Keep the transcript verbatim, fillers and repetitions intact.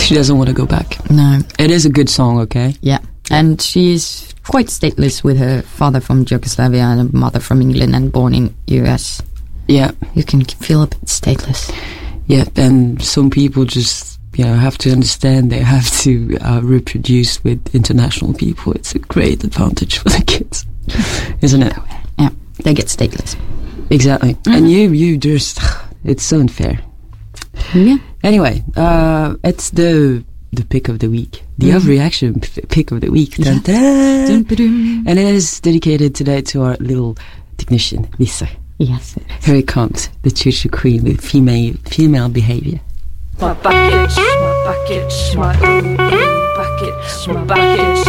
She doesn't want to go back. No. It is a good song, okay? Yeah. And she's quite stateless with her father from Yugoslavia and a mother from England and born in U S. Yeah. You can feel a bit stateless. Yeah, and some people just, you know, have to understand they have to uh, reproduce with international people. It's a great advantage for the kids, isn't it? Yeah, they get stateless. Exactly. Mm-hmm. And you, you just, it's so unfair. Yeah. Anyway, uh, it's the the pick of the week, the mm-hmm. overreaction p- pick of the week. Yeah. Dun, dun, dun. And it is dedicated today to our little technician, Lisa. Yes. Here it comes, the choo choo queen with female female behavior. My bucket, my bucket, my ooh, ooh bucket, my bucket,